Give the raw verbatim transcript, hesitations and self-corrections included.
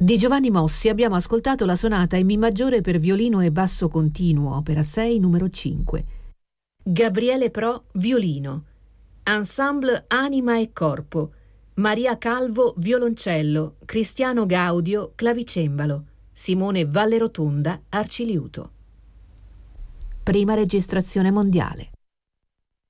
Di Giovanni Mossi abbiamo ascoltato la sonata in Mi maggiore per violino e basso continuo, opera sei, numero cinque. Gabriele Pro, violino. Ensemble Anima e Corpo. Maria Calvo, violoncello. Cristiano Gaudio, clavicembalo. Simone Vallerotonda, arciliuto. Prima registrazione mondiale.